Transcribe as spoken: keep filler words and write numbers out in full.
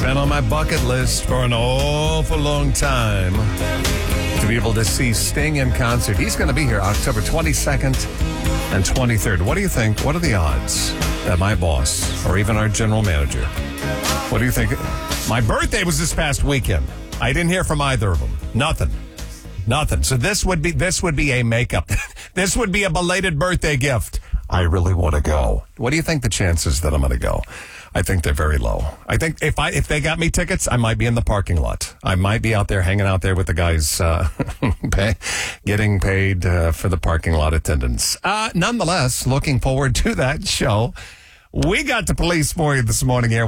been on my bucket list for an awful long time to be able to see Sting in concert. He's going to be here October twenty-second and twenty-third. What do you think? What are the odds that my boss or even our general manager, what do you think? My birthday was this past weekend. I didn't hear from either of them. Nothing. Nothing. So this would be this would be a makeup. This would be a belated birthday gift. I really want to go. What do you think the chances that I'm going to go? I think they're very low. I think if I if they got me tickets, I might be in the parking lot. I might be out there hanging out there with the guys uh, pay, getting paid uh, for the parking lot attendance. Uh, nonetheless, looking forward to that show. We got the police for you this morning here.